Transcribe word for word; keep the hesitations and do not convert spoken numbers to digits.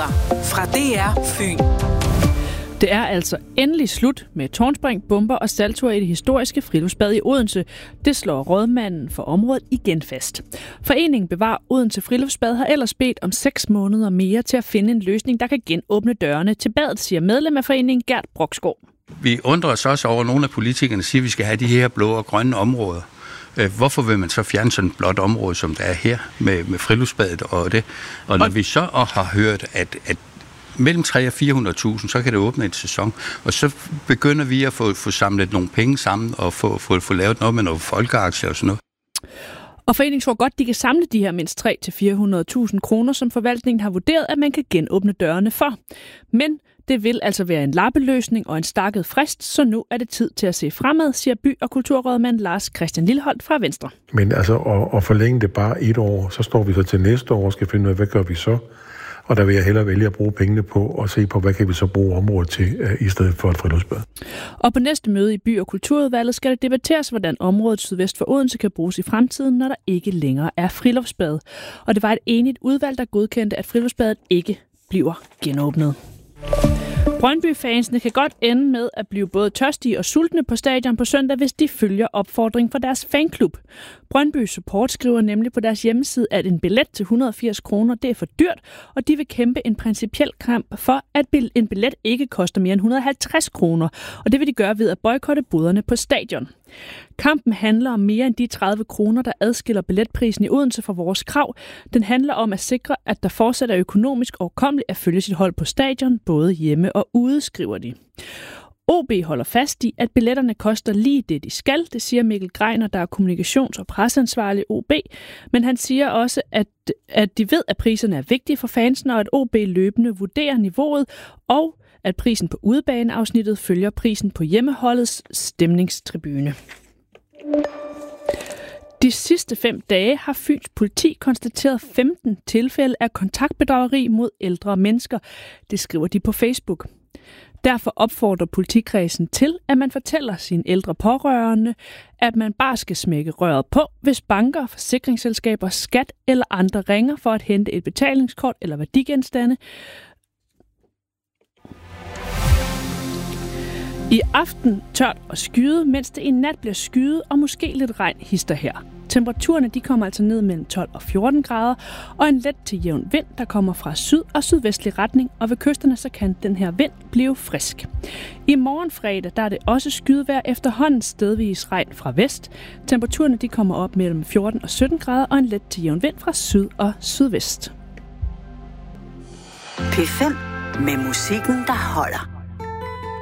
Nyheder fra D R Fyn. Det er altså endelig slut med tårnspring, bomber og salttur i det historiske friluftsbad i Odense. Det slår rådmanden for området igen fast. Foreningen Bevar Odense Friluftsbad har ellers bedt om seks måneder mere til at finde en løsning, der kan genåbne dørene til badet, siger medlem af foreningen Gert Broksgaard. Vi undrer os også over, at nogle af politikerne siger, at vi skal have de her blå og grønne områder. Hvorfor vil man så fjerne sådan et blåt område, som der er her med, med friluftsbadet og det? Og når og... vi så har hørt, at, at mellem tre hundrede og fire hundrede tusind, så kan det åbne en sæson. Og så begynder vi at få, få samlet nogle penge sammen og få, få, få lavet noget med nogle folkeaktier og sådan noget. Og foreningen tror godt, de kan samle de her mindst tre hundrede til fire hundrede tusind kroner, som forvaltningen har vurderet, at man kan genåbne dørene for. Men det vil altså være en lappeløsning og en stakket frist, så nu er det tid til at se fremad, siger by- og kulturrådmand Lars Christian Lilleholdt fra Venstre. Men altså at, at forlænge det bare et år, så står vi så til næste år og skal finde ud af, hvad gør vi så? Og der vil jeg hellere vælge at bruge pengene på og se på, hvad kan vi så bruge området til, uh, i stedet for et friluftsbad. Og på næste møde i by- og kulturudvalget skal det debatteres, hvordan området sydvest for Odense kan bruges i fremtiden, når der ikke længere er friluftsbad. Og det var et enigt udvalg, der godkendte, at friluftsbadet ikke bliver genåbnet. Brøndby-fansene kan godt ende med at blive både tørstige og sultne på stadion på søndag, hvis de følger opfordringen fra deres fanklub. Brøndby Support skriver nemlig på deres hjemmeside, at en billet til et hundrede og firs kroner det er for dyrt, og de vil kæmpe en principiel kamp for, at en billet ikke koster mere end et hundrede og halvtreds kroner, og det vil de gøre ved at boykotte boderne på stadion. Kampen handler om mere end de tredive kroner, der adskiller billetprisen i Odense fra vores krav. Den handler om at sikre, at der fortsat er økonomisk overkommeligt at følge sit hold på stadion, både hjemme og ude, skriver de. O B holder fast i, at billetterne koster lige det, de skal. Det siger Mikkel Greiner, der er kommunikations- og presseansvarlig i O B. Men han siger også, at, at de ved, at priserne er vigtige for fansene, og at O B løbende vurderer niveauet, og at prisen på udebaneafsnittet følger prisen på hjemmeholdets stemningstribune. De sidste fem dage har Fyns politi konstateret femten tilfælde af kontaktbedrageri mod ældre mennesker. Det skriver de på Facebook. Derfor opfordrer politikredsen til, at man fortæller sine ældre pårørende, at man bare skal smække røret på, hvis banker, forsikringsselskaber, skat eller andre ringer for at hente et betalingskort eller værdigenstande. I aften tørt og skyet, mens det i nat bliver skyet og måske lidt regn hister her. Temperaturerne de kommer altså ned mellem tolv og fjorten grader, og en let til jævn vind, der kommer fra syd- og sydvestlig retning, og ved kysterne så kan den her vind blive frisk. I morgen fredag der er det også skydevejr, efterhånden stedvis regn fra vest. Temperaturerne de kommer op mellem fjorten og sytten grader, og en let til jævn vind fra syd og sydvest. P fem med musikken, der holder.